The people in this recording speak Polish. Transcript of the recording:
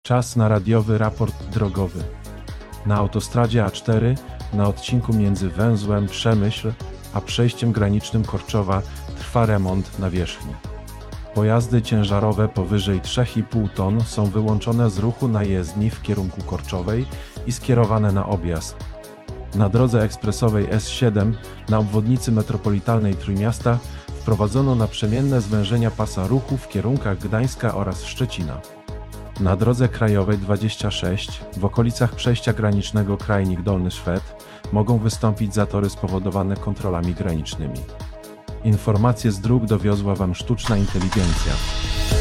Czas na radiowy raport drogowy. Na autostradzie A4, na odcinku między węzłem Przemyśl a przejściem granicznym Korczowa trwa remont nawierzchni. Pojazdy ciężarowe powyżej 3,5 ton są wyłączone z ruchu na jezdni w kierunku Korczowej i skierowane na objazd. Na drodze ekspresowej S7 na obwodnicy metropolitalnej Trójmiasta wprowadzono naprzemienne zwężenia pasa ruchu w kierunkach Gdańska oraz Szczecina. Na drodze krajowej 26 w okolicach przejścia granicznego Krajnik Dolny Szwed mogą wystąpić zatory spowodowane kontrolami granicznymi. Informacje z dróg dowiozła Wam sztuczna inteligencja.